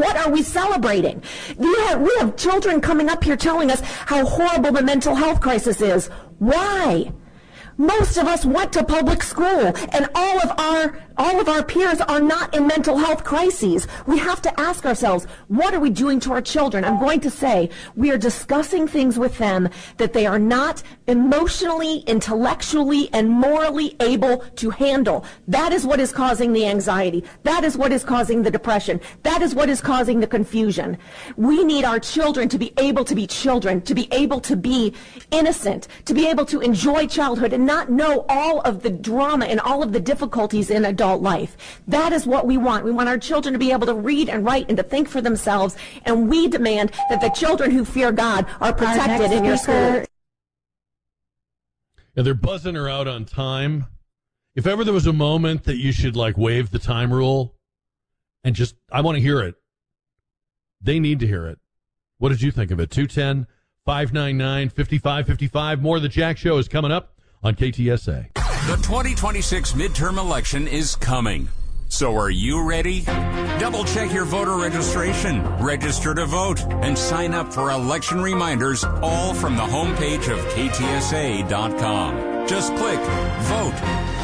What are we celebrating? We have children coming up here telling us how horrible the mental health crisis is. Why? Most of us went to public school, and all of our peers are not in mental health crises. We have to ask ourselves, what are we doing to our children? I'm going to say we are discussing things with them that they are not emotionally, intellectually, and morally able to handle. That is what is causing the anxiety. That is what is causing the depression. That is what is causing the confusion. We need our children to be able to be children, to be able to be innocent, to be able to enjoy childhood and not know all of the drama and all of the difficulties in adult life. That is what we want. We want our children to be able to read and write and to think for themselves, and we demand that the children who fear God are protected in your school. Yeah, they're buzzing her out on time. If ever there was a moment that you should waive the time rule and just, I want to hear it. They need to hear it. What did you think of it? 210-599-5555. More of the Jack Show is coming up on KTSA. The 2026 midterm election is coming. So are you ready? Double check your voter registration, register to vote, and sign up for election reminders, all from the homepage of KTSA.com. Just click Vote.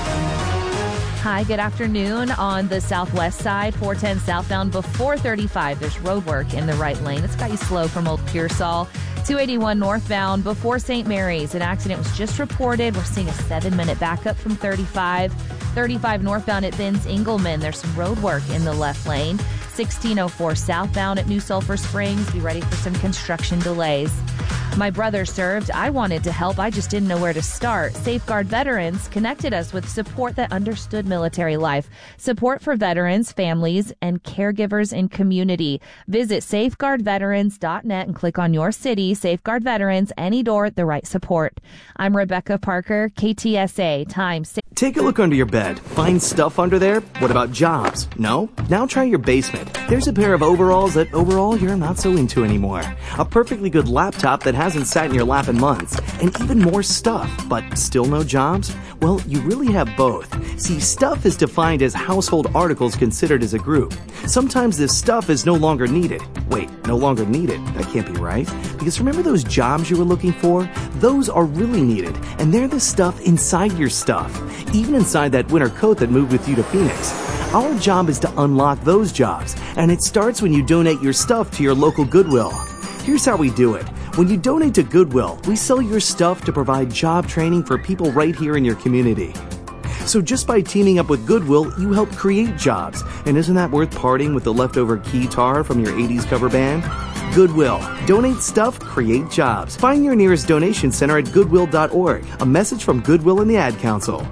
Hi, good afternoon. On the southwest side, 410 southbound before 35, there's road work in the right lane. It's got you slow from Old Pearsall. 281 northbound before St. Mary's. An accident was just reported. We're seeing a 7-minute backup from 35. 35 northbound at Ben's Engelman. There's some road work in the left lane. 1604 southbound at New Sulphur Springs. Be ready for some construction delays. My brother served. I wanted to help. I just didn't know where to start. Safeguard Veterans connected us with support that understood military life. Support for veterans, families, and caregivers in community. Visit safeguardveterans.net and click on your city. Safeguard Veterans, any door, the right support. I'm Rebecca Parker, KTSA, time 6. Take a look under your bed. Find stuff under there? What about jobs? No? Now try your basement. There's a pair of overalls that overall you're not so into anymore. A perfectly good laptop that hasn't sat in your lap in months. And even more stuff, but still no jobs? Well, you really have both. See, stuff is defined as household articles considered as a group. Sometimes this stuff is no longer needed. Wait, no longer needed? That can't be right. Because remember those jobs you were looking for? Those are really needed, and they're the stuff inside your stuff. Even inside that winter coat that moved with you to Phoenix. Our job is to unlock those jobs, and it starts when you donate your stuff to your local Goodwill. Here's how we do it. When you donate to Goodwill, we sell your stuff to provide job training for people right here in your community. So just by teaming up with Goodwill, you help create jobs. And isn't that worth parting with the leftover guitar from your 80s cover band? Goodwill. Donate stuff, create jobs. Find your nearest donation center at goodwill.org. A message from Goodwill and the Ad Council.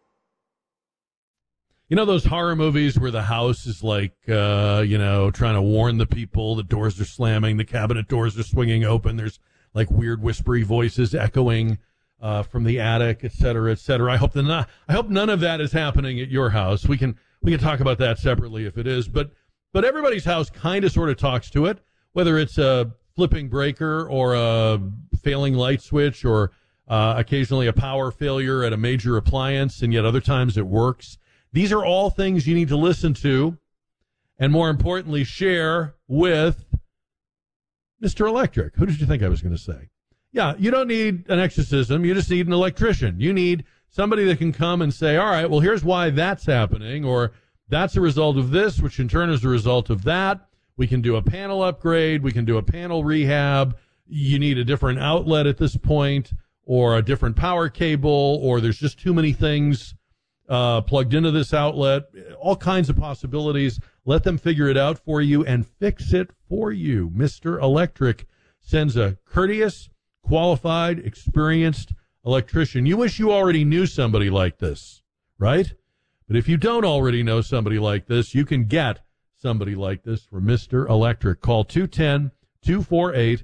You know those horror movies where the house is trying to warn the people, the doors are slamming, the cabinet doors are swinging open, there's weird whispery voices echoing from the attic, et cetera, et cetera. I hope none of that is happening at your house. We can talk about that separately if it is, but everybody's house kind of sort of talks to it, whether it's a flipping breaker or a failing light switch or occasionally a power failure at a major appliance, and yet other times it works. These are all things you need to listen to and, more importantly, share with Mr. Electric. Who did you think I was going to say? Yeah, you don't need an exorcism. You just need an electrician. You need somebody that can come and say, all right, well, here's why that's happening, or that's a result of this, which in turn is a result of that. We can do a panel upgrade. We can do a panel rehab. You need a different outlet at this point, or a different power cable, or there's just too many things plugged into this outlet, all kinds of possibilities. Let them figure it out for you and fix it for you. Mr. Electric sends a courteous, qualified, experienced electrician. You wish you already knew somebody like this, right? But if you don't already know somebody like this, you can get somebody like this from Mr. Electric. Call 210-248-2026,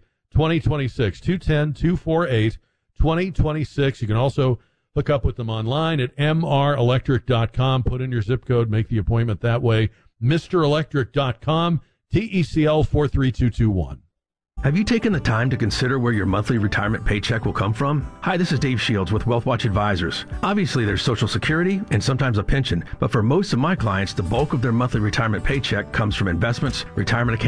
210-248-2026. You can also hook up with them online at mrelectric.com. Put in your zip code, make the appointment that way. MrElectric.com, TECL 43221. Have you taken the time to consider where your monthly retirement paycheck will come from? Hi, this is Dave Shields with WealthWatch Advisors. Obviously, there's Social Security and sometimes a pension, but for most of my clients, the bulk of their monthly retirement paycheck comes from investments, retirement accounts,